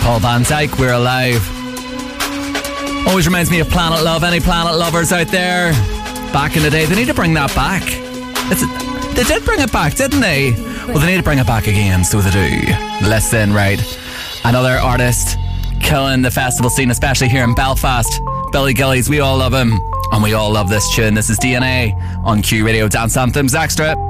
Paul Van Dyke, We're Alive. Always reminds me of Planet Love. Any Planet Lovers out there? Back in the day, they need to bring that back. They did bring it back, didn't they? Well, they need to bring it back again, so they do. Listen, right. Another artist killing the festival scene, especially here in Belfast. Billy Gillies, we all love him. And we all love this tune. This is DNA on Q Radio Dance Anthems Extra.